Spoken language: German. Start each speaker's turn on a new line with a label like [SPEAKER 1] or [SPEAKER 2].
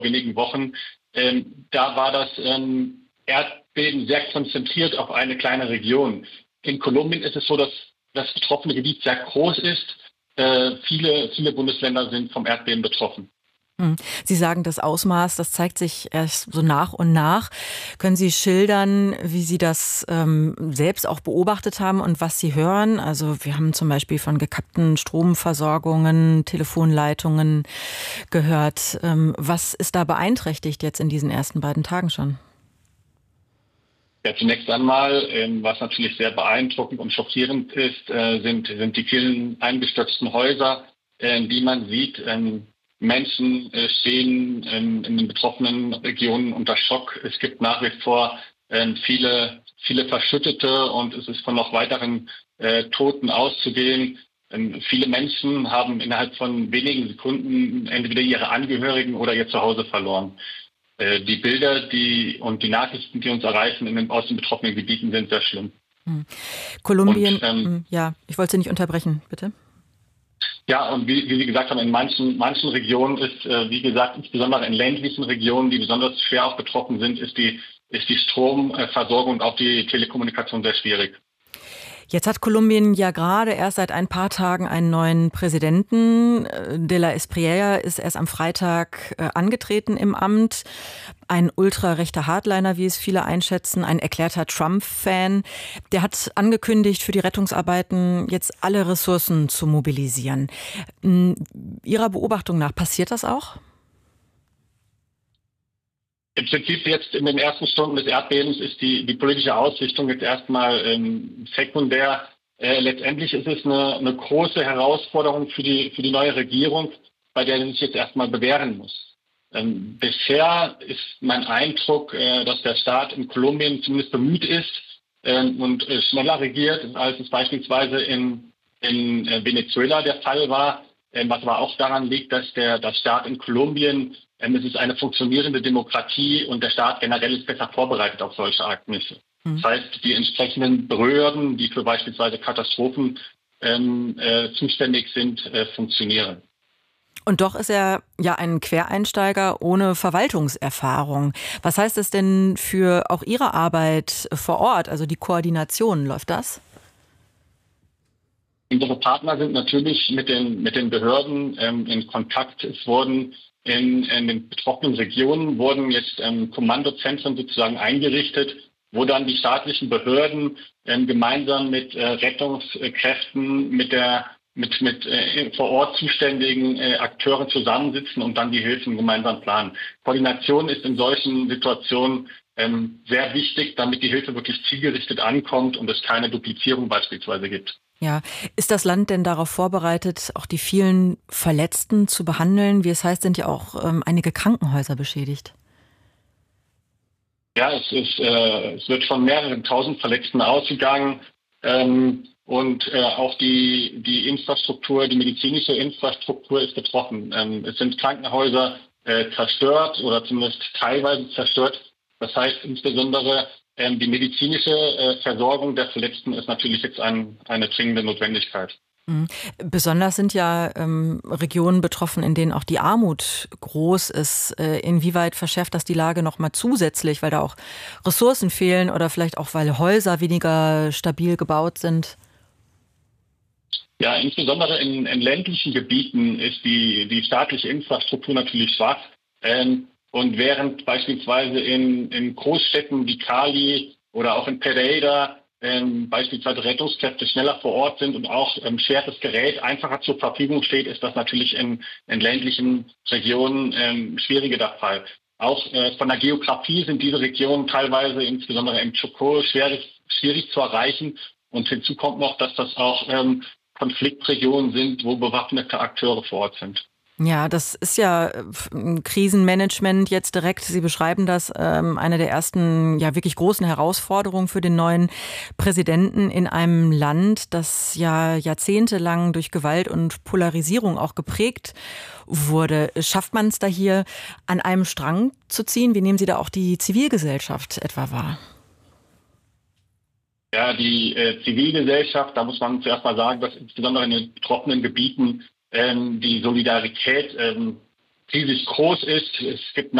[SPEAKER 1] wenigen Wochen. Da war das Erdbeben sehr konzentriert auf eine kleine Region. In Kolumbien ist es so, dass das betroffene Gebiet sehr groß ist. Viele Bundesländer sind vom Erdbeben betroffen.
[SPEAKER 2] Sie sagen, das Ausmaß, das zeigt sich erst so nach und nach. Können Sie schildern, wie Sie das selbst auch beobachtet haben und was Sie hören? Also wir haben zum Beispiel von gekappten Stromversorgungen, Telefonleitungen gehört. Was ist da beeinträchtigt jetzt in diesen ersten beiden Tagen schon?
[SPEAKER 1] Ja, zunächst einmal, was natürlich sehr beeindruckend und schockierend ist, sind die vielen eingestürzten Häuser, die man sieht. Menschen stehen in den betroffenen Regionen unter Schock. Es gibt nach wie vor viele Verschüttete und es ist von noch weiteren Toten auszugehen. Viele Menschen haben innerhalb von wenigen Sekunden entweder ihre Angehörigen oder ihr Zuhause verloren. Die Bilder und die Nachrichten, die uns erreichen aus den betroffenen Gebieten, sind sehr schlimm.
[SPEAKER 2] Kolumbien, und, ja, ich wollte Sie nicht unterbrechen, bitte.
[SPEAKER 1] Ja, und wie Sie gesagt haben, in manchen Regionen ist, wie gesagt, insbesondere in ländlichen Regionen, die besonders schwer auch betroffen sind, ist die Stromversorgung und auch die Telekommunikation sehr schwierig.
[SPEAKER 2] Jetzt hat Kolumbien ja gerade erst seit ein paar Tagen einen neuen Präsidenten. De la Espriella ist erst am Freitag angetreten im Amt. Ein ultrarechter Hardliner, wie es viele einschätzen, ein erklärter Trump-Fan. Der hat angekündigt, für die Rettungsarbeiten jetzt alle Ressourcen zu mobilisieren. Ihrer Beobachtung nach, passiert das auch?
[SPEAKER 1] Im Prinzip jetzt in den ersten Stunden des Erdbebens ist die politische Ausrichtung jetzt erstmal sekundär. Letztendlich ist es eine große Herausforderung für die neue Regierung, bei der sie sich jetzt erstmal bewähren muss. Bisher ist mein Eindruck, dass der Staat in Kolumbien zumindest bemüht ist und schneller regiert, als es beispielsweise in Venezuela der Fall war. Was aber auch daran liegt, dass der Staat in Kolumbien, es ist eine funktionierende Demokratie und der Staat generell ist besser vorbereitet auf solche Ereignisse. Das heißt, die entsprechenden Behörden, die für beispielsweise Katastrophen zuständig sind, funktionieren.
[SPEAKER 2] Und doch ist er ja ein Quereinsteiger ohne Verwaltungserfahrung. Was heißt das denn für auch Ihre Arbeit vor Ort, also die Koordination? Läuft das?
[SPEAKER 1] Unsere Partner sind natürlich mit den Behörden in Kontakt. Es wurden in den betroffenen Regionen jetzt Kommandozentren sozusagen eingerichtet, wo dann die staatlichen Behörden gemeinsam mit Rettungskräften, mit vor Ort zuständigen Akteuren zusammensitzen und dann die Hilfen gemeinsam planen. Koordination ist in solchen Situationen sehr wichtig, damit die Hilfe wirklich zielgerichtet ankommt und es keine Duplizierung beispielsweise gibt.
[SPEAKER 2] Ja, ist das Land denn darauf vorbereitet, auch die vielen Verletzten zu behandeln? Wie es heißt, sind ja auch einige Krankenhäuser beschädigt.
[SPEAKER 1] Ja, es wird von mehreren tausend Verletzten ausgegangen und auch die Infrastruktur, die medizinische Infrastruktur ist betroffen. Es sind Krankenhäuser zerstört oder zumindest teilweise zerstört. Das heißt insbesondere, die medizinische Versorgung der Verletzten ist natürlich jetzt eine dringende Notwendigkeit.
[SPEAKER 2] Besonders sind ja Regionen betroffen, in denen auch die Armut groß ist. Inwieweit verschärft das die Lage noch mal zusätzlich, weil da auch Ressourcen fehlen oder vielleicht auch, weil Häuser weniger stabil gebaut sind?
[SPEAKER 1] Ja, insbesondere in ländlichen Gebieten ist die staatliche Infrastruktur natürlich schwach. Und während beispielsweise in Großstädten wie Cali oder auch in Pereira beispielsweise Rettungskräfte schneller vor Ort sind und auch schweres Gerät einfacher zur Verfügung steht, ist das natürlich in ländlichen Regionen schwieriger der Fall. Auch von der Geografie sind diese Regionen teilweise, insbesondere im Chocó, schwierig zu erreichen. Und hinzu kommt noch, dass das auch Konfliktregionen sind, wo bewaffnete Akteure vor Ort sind.
[SPEAKER 2] Ja, das ist ja Krisenmanagement jetzt direkt. Sie beschreiben das, eine der ersten ja wirklich großen Herausforderungen für den neuen Präsidenten in einem Land, das ja jahrzehntelang durch Gewalt und Polarisierung auch geprägt wurde. Schafft man es da hier an einem Strang zu ziehen? Wie nehmen Sie da auch die Zivilgesellschaft etwa wahr?
[SPEAKER 1] Ja, die Zivilgesellschaft, da muss man zuerst mal sagen, dass insbesondere in den betroffenen Gebieten die Solidarität riesig groß ist. Es gibt